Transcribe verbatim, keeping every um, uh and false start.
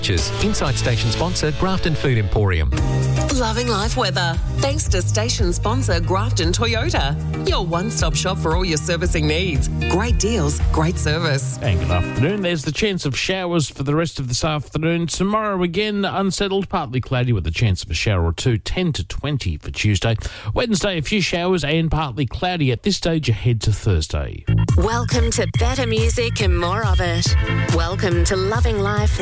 Inside Station sponsor Grafton Food Emporium. Loving life weather. Thanks to station sponsor Grafton Toyota. Your one-stop shop for all your servicing needs. Great deals, great service. And good afternoon. There's the chance of showers for the rest of this afternoon. Tomorrow again, unsettled, partly cloudy with a chance of a shower or two, ten to twenty for Tuesday. Wednesday, a few showers and partly cloudy. At this stage, ahead to Thursday. Welcome to better music and more of it. Welcome to Loving Life